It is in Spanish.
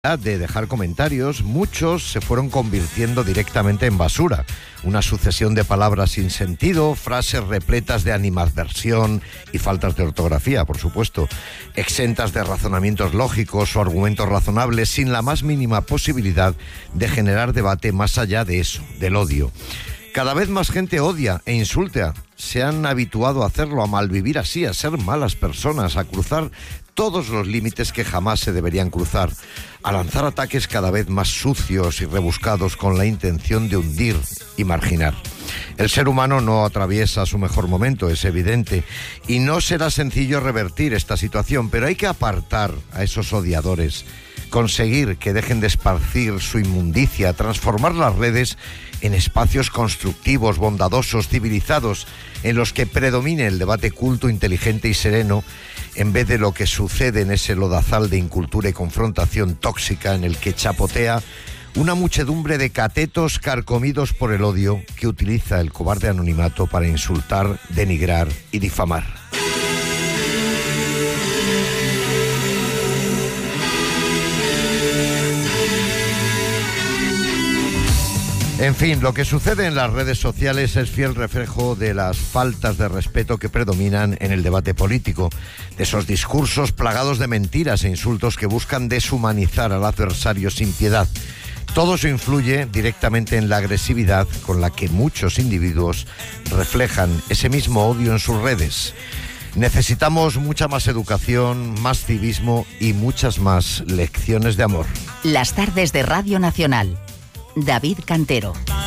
de dejar comentarios, muchos se fueron convirtiendo directamente en basura. Una sucesión de palabras sin sentido, frases repletas de animadversión y faltas de ortografía, por supuesto, exentas de razonamientos lógicos o argumentos razonables, sin la más mínima posibilidad de generar debate más allá de eso, del odio. Cada vez más gente odia e insulta. Se han habituado a hacerlo, a malvivir así, a ser malas personas, a cruzar todos los límites que jamás se deberían cruzar, a lanzar ataques cada vez más sucios y rebuscados con la intención de hundir y marginar. El ser humano no atraviesa su mejor momento, es evidente, y no será sencillo revertir esta situación, pero hay que apartar a esos odiadores, conseguir que dejen de esparcir su inmundicia, transformar las redes en espacios constructivos, bondadosos, civilizados, en los que predomine el debate culto, inteligente y sereno, en vez de lo que sucede en ese lodazal de incultura y confrontación tóxica en el que chapotea una muchedumbre de catetos carcomidos por el odio que utiliza el cobarde anonimato para insultar, denigrar y difamar. En fin, lo que sucede en las redes sociales es fiel reflejo de las faltas de respeto que predominan en el debate político, de esos discursos plagados de mentiras e insultos que buscan deshumanizar al adversario sin piedad. Todo eso influye directamente en la agresividad con la que muchos individuos reflejan ese mismo odio en sus redes. Necesitamos mucha más educación, más civismo y muchas más lecciones de amor. Las tardes de Radio Nacional. David Cantero.